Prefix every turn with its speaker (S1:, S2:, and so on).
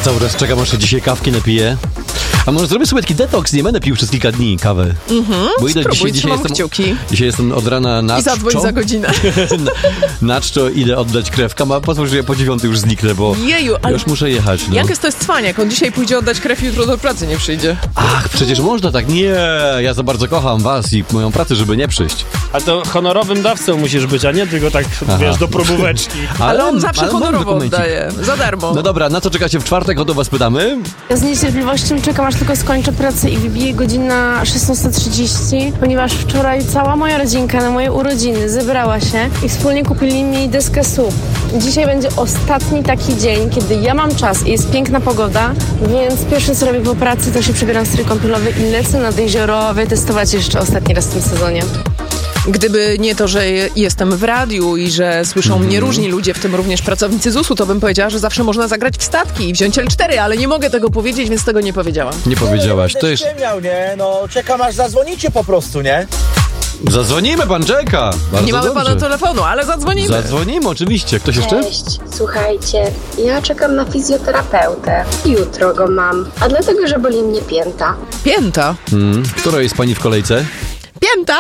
S1: Cały czas czekam, aż się dzisiaj kawki napiję. A może zrobię sobie taki detoks, nie będę pił przez kilka dni kawę. Bo idę dzisiaj jestem od rana na
S2: i zadzwoń za godzinę.
S1: Na czczo idę oddać krew. Pozwól, że ja po 9 już zniknę, bo już muszę jechać. No.
S2: Jankes to jest cwaniak, on dzisiaj pójdzie oddać krew i jutro do pracy nie przyjdzie.
S1: Ach, przecież można tak. Nie, ja za bardzo kocham was i moją pracę, żeby nie przyjść.
S3: A to honorowym dawcą musisz być, a nie tylko tak, wiesz, do probóweczki.
S2: Ale on zawsze honorowo oddaje, za darmo.
S1: No dobra, na co czekacie w czwartek? O to was pytamy.
S4: Ja z niecierpliwością czekam, aż tylko skończę pracę i wybije godzina 16:30, ponieważ wczoraj cała moja rodzinka na moje urodziny zebrała się i wspólnie kupili mi deskę SUV. Dzisiaj będzie ostatni taki dzień, kiedy ja mam czas i jest piękna pogoda, więc pierwsze co robię po pracy, to się przebieram w strój kąpielowy i lecę nad jezioro wytestować jeszcze ostatni raz w tym sezonie.
S2: Gdyby nie to, że jestem w radiu i że słyszą mnie różni ludzie, w tym również pracownicy ZUS-u, to bym powiedziała, że zawsze można zagrać w statki i wziąć L4, ale nie mogę tego powiedzieć, więc tego nie powiedziałam.
S1: Nie powiedziałaś. To jest...
S5: nie? No, czekam aż zadzwonicie po prostu, nie?
S1: Zadzwonimy, pan czeka. Bardzo
S2: nie mamy
S1: dobrze.
S2: pana telefonu, ale zadzwonimy.
S1: Zadzwonimy, oczywiście. Ktoś jeszcze?
S6: Cześć, słuchajcie, ja czekam na fizjoterapeutę. Jutro go mam, a dlatego, że boli mnie pięta.
S2: Pięta?
S1: Która jest pani w kolejce?
S2: Pięta!